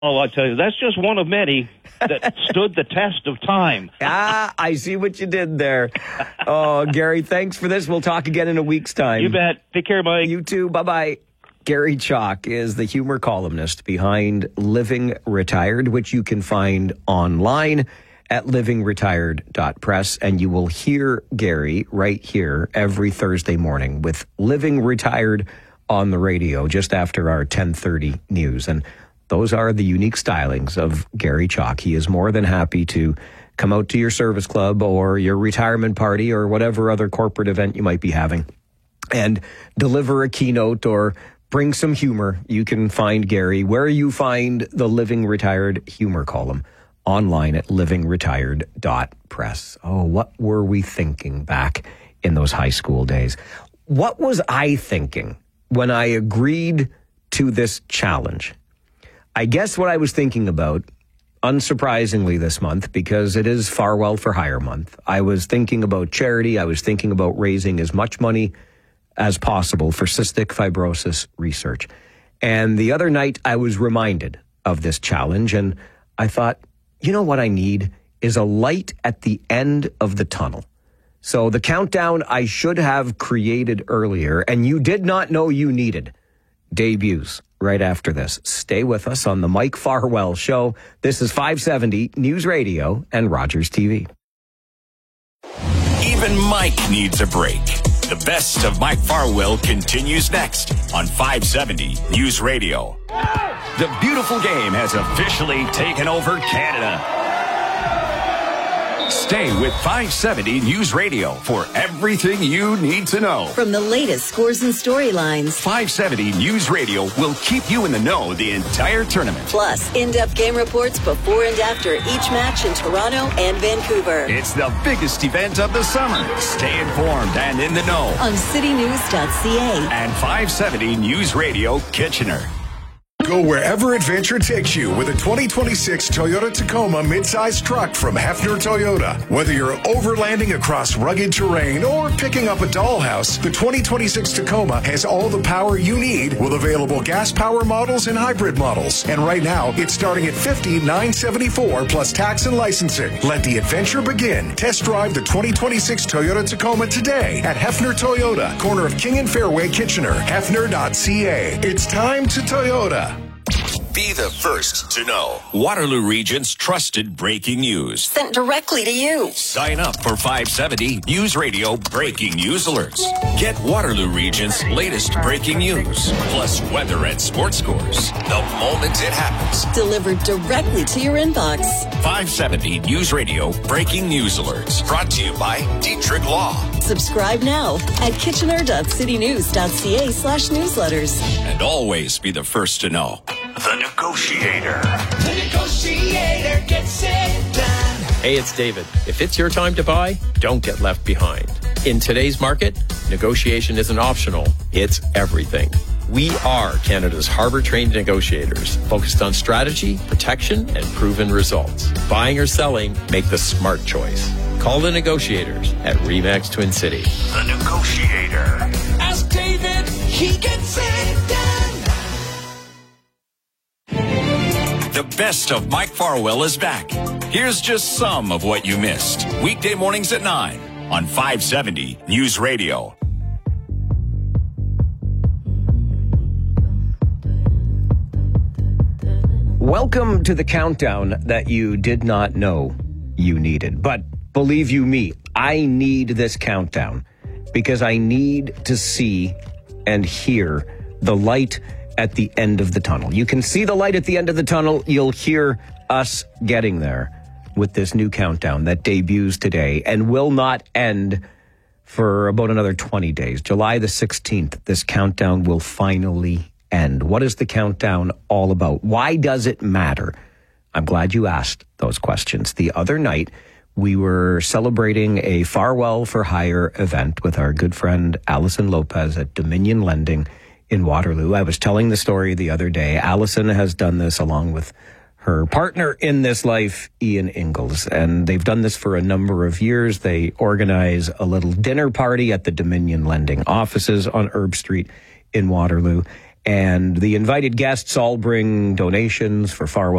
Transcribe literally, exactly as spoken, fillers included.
Oh, I tell you, that's just one of many that stood the test of time. Ah, I see what you did there. Oh, Gary, thanks for this. We'll talk again in a week's time. You bet. Take care, Mike. You too. Bye-bye. Gary Chalk is the humor columnist behind Living Retired, which you can find online at living retired dot press. And you will hear Gary right here every Thursday morning with Living Retired on the radio just after our ten thirty news. And those are the unique stylings of Gary Chalk. He is more than happy to come out to your service club or your retirement party or whatever other corporate event you might be having and deliver a keynote or bring some humor. You can find Gary where you find the Living Retired humor column online at living retired dot press. Oh, what were we thinking back in those high school days? What was I thinking when I agreed to this challenge? I guess what I was thinking about, unsurprisingly this month, because it is Farwell for Hire month, I was thinking about charity. I was thinking about raising as much money as possible for cystic fibrosis research. And the other night I was reminded of this challenge, and I thought, you know what I need is a light at the end of the tunnel. So the countdown I should have created earlier, and you did not know you needed, debuts right after this. Stay with us on the Mike Farwell Show. This is five seventy News Radio and Rogers T V. Even Mike needs a break. The best of Mike Farwell continues next on five seventy News Radio. The beautiful game has officially taken over Canada. Stay with five seventy News Radio for everything you need to know. From the latest scores and storylines, five seventy News Radio will keep you in the know the entire tournament. Plus, in-depth game reports before and after each match in Toronto and Vancouver. It's the biggest event of the summer. Stay informed and in the know on city news dot c a and five seventy News Radio Kitchener. Go wherever adventure takes you with a twenty twenty-six Toyota Tacoma midsize truck from Hefner Toyota. Whether you're overlanding across rugged terrain or picking up a dollhouse, the twenty twenty-six Tacoma has all the power you need with available gas power models and hybrid models. And right now, it's starting at fifty thousand nine hundred seventy-four dollars plus tax and licensing. Let the adventure begin. Test drive the twenty twenty-six Toyota Tacoma today at Hefner Toyota, corner of King and Fairway, Kitchener, hefner dot c a. It's time to Toyota. Be the first to know. Waterloo Region's trusted breaking news. Sent directly to you. Sign up for five seventy News Radio breaking news alerts. Get Waterloo Region's latest breaking news, plus weather and sports scores the moment it happens. Delivered directly to your inbox. five seventy News Radio breaking news alerts. Brought to you by Dietrich Law. Subscribe now at kitchener dot city news dot c a slash newsletters. And always be the first to know. The Negotiator. The Negotiator gets it done. Hey, it's David. If it's your time to buy, don't get left behind. In today's market, negotiation isn't optional. It's everything. We are Canada's Harbour-trained negotiators, focused on strategy, protection, and proven results. Buying or selling, make the smart choice. Call the negotiators at Remax Twin City. The Negotiator. Ask David, he gets it done. The best of Mike Farwell is back. Here's just some of what you missed. Weekday mornings at nine on five seventy News Radio. Welcome to the countdown that you did not know you needed. But believe you me, I need this countdown because I need to see and hear the light at the end of the tunnel. You can see the light at the end of the tunnel. You'll hear us getting there with this new countdown that debuts today and will not end for about another twenty days. July the sixteenth, this countdown will finally end. What is the countdown all about? Why does it matter? I'm glad you asked those questions. The other night, we were celebrating a Farwell for Hire event with our good friend Allison Lopez at Dominion Lending in Waterloo. I was telling the story the other day. Allison has done this along with her partner in this life, Ian Ingalls, and they've done this for a number of years. They organize a little dinner party at the Dominion Lending offices on Herb Street in Waterloo. And the invited guests all bring donations for Farwell